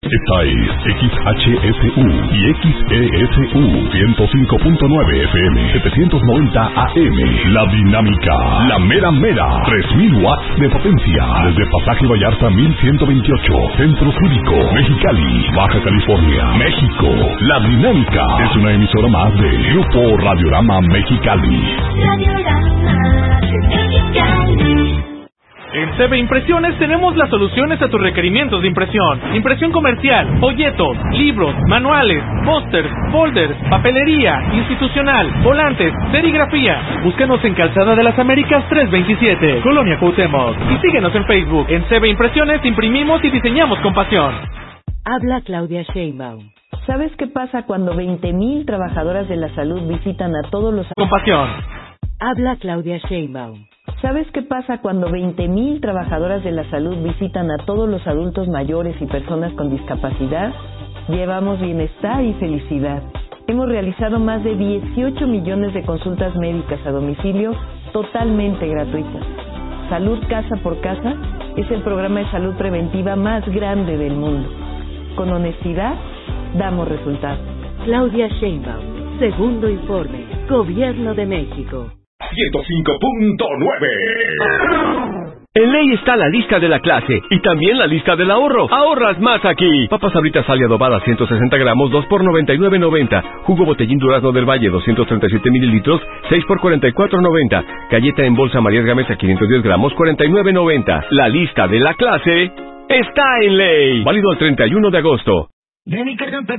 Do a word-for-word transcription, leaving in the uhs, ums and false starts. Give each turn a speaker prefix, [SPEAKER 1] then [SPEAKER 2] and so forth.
[SPEAKER 1] Esta es X H S U y X E S U ciento cinco punto nueve F M, setecientos noventa A M. La Dinámica, la mera mera, tres mil watts de potencia. Desde Pasaje Vallarta mil ciento veintiocho, Centro Cívico, Mexicali, Baja California, México. La Dinámica es una emisora más de Grupo Radiorama Mexicali.
[SPEAKER 2] Radiorama Mexicali.
[SPEAKER 3] En C B Impresiones tenemos las soluciones a tus requerimientos de impresión. Impresión comercial, folletos, libros, manuales, pósters, folders, papelería, institucional, volantes, serigrafía. Búscanos en Calzada de las Américas trescientos veintisiete, Colonia Cuauhtémoc. Y síguenos en Facebook. En C B Impresiones imprimimos y diseñamos con pasión.
[SPEAKER 4] Habla Claudia Sheinbaum.
[SPEAKER 5] ¿Sabes qué pasa cuando veinte mil trabajadoras de la salud visitan a todos los...
[SPEAKER 3] Con pasión.
[SPEAKER 4] Habla Claudia Sheinbaum.
[SPEAKER 5] ¿Sabes qué pasa cuando veinte mil trabajadoras de la salud visitan a todos los adultos mayores y personas con discapacidad? Llevamos bienestar y felicidad. Hemos realizado más de dieciocho millones de consultas médicas a domicilio totalmente gratuitas. Salud Casa por Casa es el programa de salud preventiva más grande del mundo. Con honestidad, damos resultados.
[SPEAKER 4] Claudia Sheinbaum, segundo informe, Gobierno de México.
[SPEAKER 1] ciento cinco punto nueve.
[SPEAKER 6] En Ley está la lista de la clase y también la lista del ahorro. Ahorras más aquí. Papas Sabritas Sal y adobada ciento sesenta gramos, dos por noventa y nueve noventa. Jugo Botellín Durazno del Valle doscientos treinta y siete mililitros, seis por cuarenta y cuatro noventa. Galleta en bolsa Marías Gamesa quinientos diez gramos, cuarenta y nueve noventa. La lista de la clase está en Ley. Válido el treinta y uno de agosto.